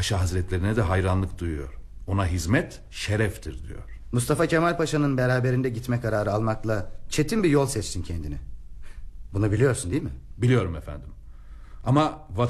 Paşa Hazretlerine de hayranlık duyuyor. Ona hizmet şereftir diyor. Mustafa Kemal Paşa'nın beraberinde gitme kararı almakla çetin bir yol seçtin kendine. Bunu biliyorsun değil mi? Biliyorum efendim. Ama